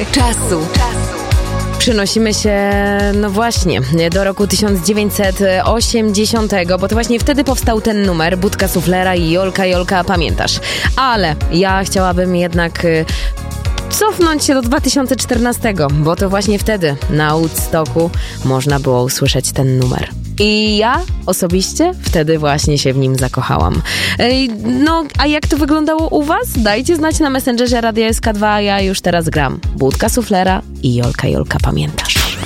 czasu. Przenosimy się, no właśnie, do roku 1980, bo to właśnie wtedy powstał ten numer, Budka Suflera i Jolka, pamiętasz. Ale ja chciałabym jednak cofnąć się do 2014, bo to właśnie wtedy na Woodstocku można było usłyszeć ten numer. I ja osobiście wtedy właśnie się w nim zakochałam. No, a jak to wyglądało u was? Dajcie znać na Messengerze Radia SK2, ja już teraz gram Budka Suflera i Jolka, pamiętasz.